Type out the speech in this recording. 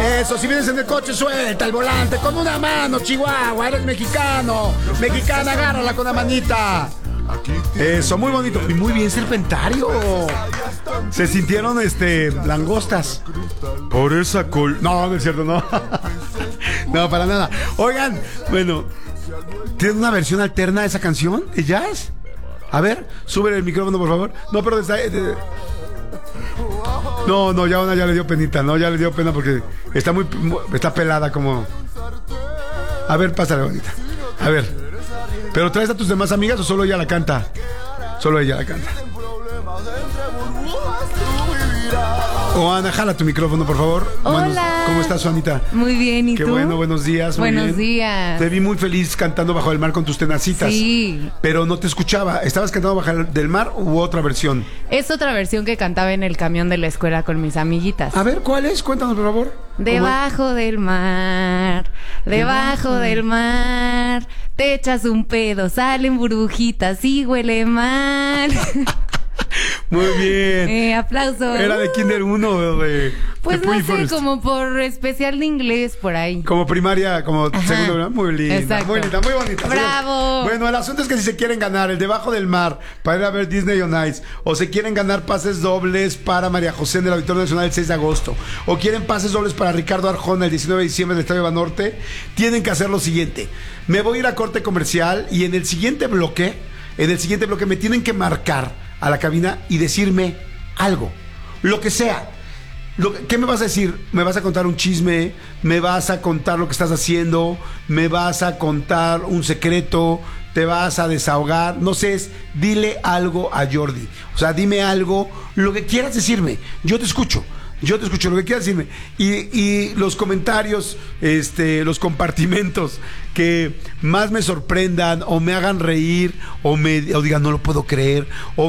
Eso, si vienes en el coche, suelta el volante con una mano, Chihuahua, eres mexicano. Mexicana, agárrala con la manita. Eso, muy bonito. Y muy bien, Serpentario. Se sintieron, langostas. Por esa No, no es cierto, no. No, para nada. Oigan, bueno, ¿tienen una versión alterna de esa canción de jazz? A ver, sube el micrófono, por favor. No, pero No, ya una ya le dio penita, ¿no? Ya le dio pena porque está pelada como... A ver, pásale, bonita. A ver. ¿Pero traes a tus demás amigas o solo ella la canta? Solo ella la canta. Ana, jala tu micrófono, por favor. Hola. ¿Cómo estás, Juanita? Muy bien, ¿y tú? Qué bueno, buenos días. Buenos días. Te vi muy feliz cantando Bajo el Mar con tus tenacitas. Sí. Pero no te escuchaba. ¿Estabas cantando Bajo del Mar u otra versión? Es otra versión que cantaba en el camión de la escuela con mis amiguitas. A ver, ¿cuál es? Cuéntanos, por favor. Debajo del mar, debajo del mar, te echas un pedo, salen burbujitas y huele mal. Muy bien. Aplausos. ¿Era de Kinder 1 o de Pues de no sé, Pre-First? como por especial de inglés por ahí. Como primaria, como Ajá. segundo, ¿verdad? Muy linda, Exacto. muy linda, muy bonita. ¡Bravo! Bueno, el asunto es que si se quieren ganar el Debajo del Mar para ir a ver Disney on Ice, o se quieren ganar pases dobles para María José en el Auditorio Nacional el 6 de agosto, o quieren pases dobles para Ricardo Arjona el 19 de diciembre del Estadio Banorte, tienen que hacer lo siguiente. Me voy a ir a corte comercial y en el siguiente bloque me tienen que marcar a la cabina y decirme algo, lo que sea. ¿Qué me vas a decir? ¿Me vas a contar un chisme? ¿Me vas a contar lo que estás haciendo? ¿Me vas a contar un secreto? ¿Te vas a desahogar? No sé, dile algo a Jordi. O sea, dime algo, lo que quieras decirme. Yo te escucho, lo que quieras decirme. Y los comentarios, los compartimentos que más me sorprendan o me hagan reír o digan no lo puedo creer o